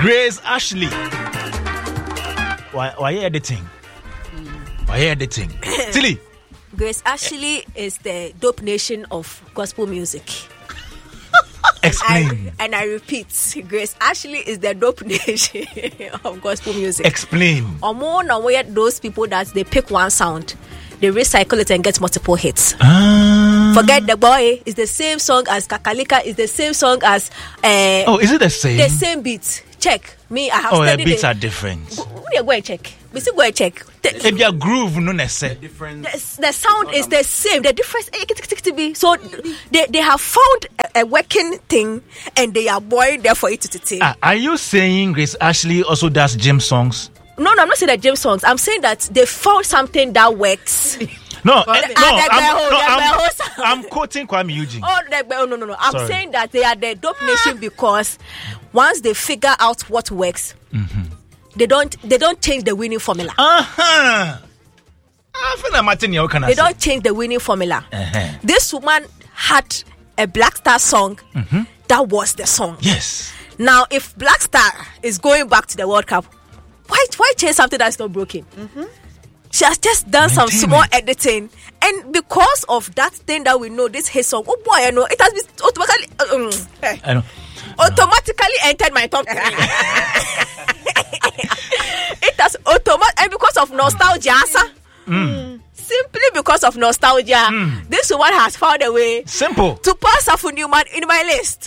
Grace Ashley. Why are you editing? Why are you editing? Tilly. Grace Ashley is the dope nation of gospel music. Explain. And I repeat, Grace Ashley is the dope nation of gospel music. Explain. Those people that they pick one sound, they recycle it and get multiple hits. Forget the boy. It's the same song as Kakalika. It's the same song as. Is it the same? The same beat. Check me. I have studied the beats are different. Go and check. We still go and check. If your groove, no necessarily. The sound is the same. The difference. So they have found a working thing, and they are boiling there for it to take. Are you saying Grace Ashley also does James songs? No, I'm not saying that James songs. I'm saying that they found something that works. I'm quoting Kwame Eugene. No. I'm saying that they are the dope nation because once they figure out what works, they don't change the winning formula. They don't change the winning formula. This woman had a Black Star song that was the song. Yes. Now, if Black Star is going back to the World Cup, why change something that's not broken? She has just done some small editing, and because of that thing that we know, this hit song, oh boy, I know it has been automatically entered my top 3. It has and because of nostalgia, simply because of nostalgia, this one has found a way simple to pass Safu Newman in my list.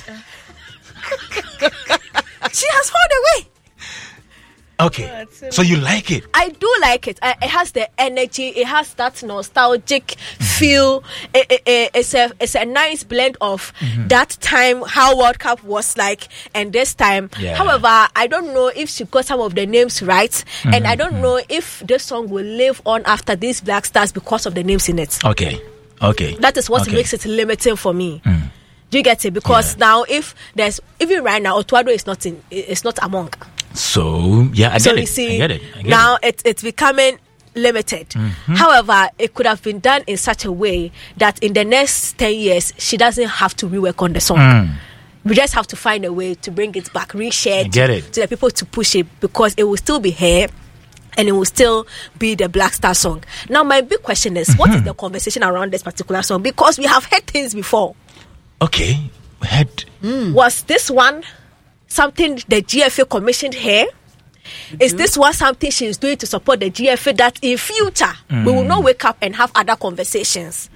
She has found a way. Okay, so you like it? I do like it. It has the energy. It has that nostalgic feel. It's a nice blend of that time, how World Cup was like, and this time. Yeah. However, I don't know if she got some of the names right, and I don't know if this song will live on after these Black Stars because of the names in it. Okay. That is what makes it limiting for me. Do you get it? Because now, if there's even right now, Otuado is not in. It's not among. So yeah, I get it. Now it's becoming limited. However, it could have been done in such a way that in the next 10 years she doesn't have to rework on the song. We just have to find a way to bring it back, reshare it to the people to push it, because it will still be here and it will still be the Black Star song. Now my big question is, what is the conversation around this particular song? Because we have heard things before. Okay, was this one something the GFA commissioned her? Is this one something she is doing to support the GFA that in future we will not wake up and have other conversations?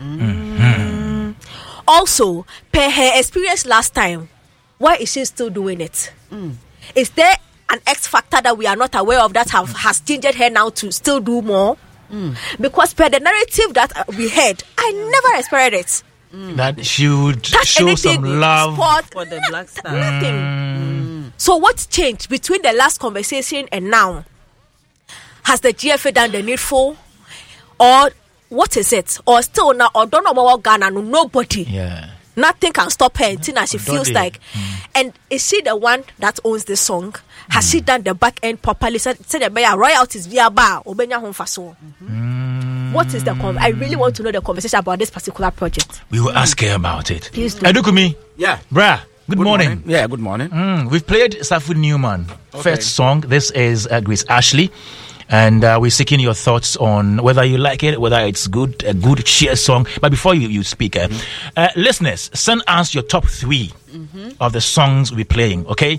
Also, per her experience last time, why is she still doing it? Is there an X factor that we are not aware of that has changed her now to still do more? Because per the narrative that we heard, I never expected it. That she would show some love for the Black Star. Nothing. So what changed between the last conversation and now? Has the GFA done the needful, or what is it? Or still now, or don't know about Ghana? Nobody. Yeah. Nothing can stop her until now she feels like. And is she the one that owns the song? Has she done the back end properly? Said the royalties via bar or Benya home faso. What is the I really want to know the conversation about this particular project. We will ask her about it. Please do. Edukumi. Yeah. Bruh, good morning. Yeah, good morning. We've played Safu Newman first song. This is Grace Ashley. And we're seeking your thoughts on whether you like it, whether it's good, a good cheer song. But before you speak, listeners, send us your top 3 of the songs we're playing, okay?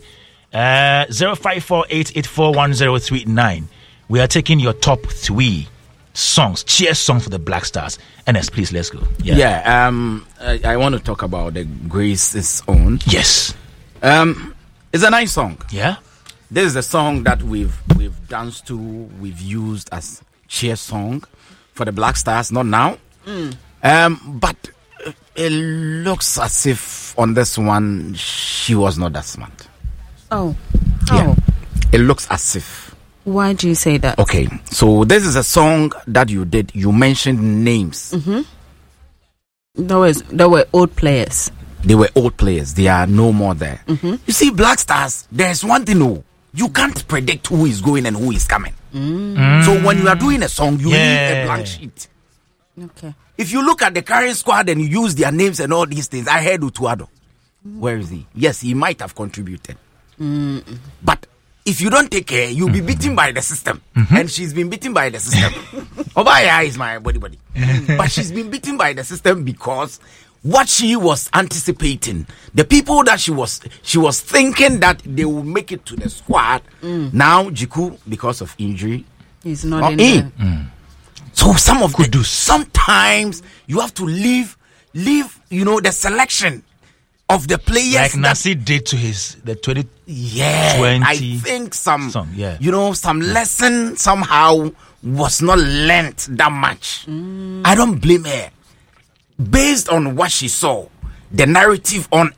0548841039. We are taking your top 3 songs, cheer songs for the Black Stars. NS, please, let's go. I want to talk about the Grace's Own. Yes. It's a nice song. Yeah. This is a song that we've danced to, we've used as cheer song for the Black Stars, not now. But it looks as if on this one she was not that smart. Oh. Yeah. It looks as if. Why do you say that? Okay, so this is a song that you did. You mentioned names. There were old players. They were old players. They are no more there. You see, Black Stars, there's one thing, you can't predict who is going and who is coming. So when you are doing a song, you need a blank sheet. Okay. If you look at the current squad and you use their names and all these things, I heard Utuado. Where is he? Yes, he might have contributed. But if you don't take care, you'll be beaten by the system. And she's been beaten by the system. Obaya is my body. But she's been beaten by the system because what she was anticipating, the people that she was thinking that they will make it to the squad, now Jiku, because of injury, He's not in. So sometimes you have to leave, the selection of the players like Nasir did to the 2020. I think some lesson somehow was not learnt that much. I don't blame her. Based on what she saw, the narrative on